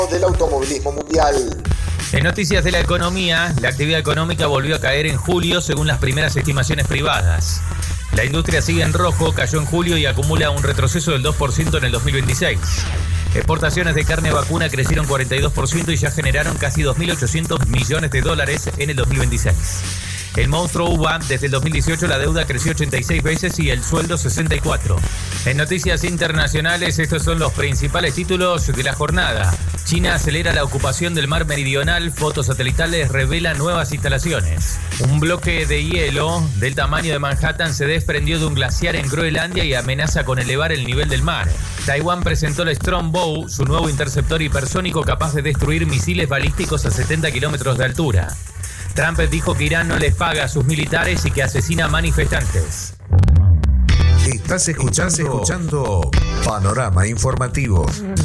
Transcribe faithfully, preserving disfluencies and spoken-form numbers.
del automovilismo mundial. En noticias de la economía, la actividad económica volvió a caer en julio según las primeras estimaciones privadas. La industria sigue en rojo, cayó en julio y acumula un retroceso del dos por ciento en el dos mil veintiséis. Exportaciones de carne vacuna crecieron cuarenta y dos por ciento y ya generaron casi dos mil ochocientos millones de dólares en el dos mil veintiséis. El monstruo U V A, desde el dos mil dieciocho la deuda creció ochenta y seis veces y el sueldo sesenta y cuatro. En noticias internacionales, estos son los principales títulos de la jornada. China acelera la ocupación del mar meridional, fotos satelitales revelan nuevas instalaciones. Un bloque de hielo del tamaño de Manhattan se desprendió de un glaciar en Groenlandia y amenaza con elevar el nivel del mar. Taiwán presentó el Strongbow, su nuevo interceptor hipersónico capaz de destruir misiles balísticos a setenta kilómetros de altura. Trump dijo que Irán no les paga a sus militares y que asesina a manifestantes. Estás escuchando, Estás escuchando Panorama Informativo.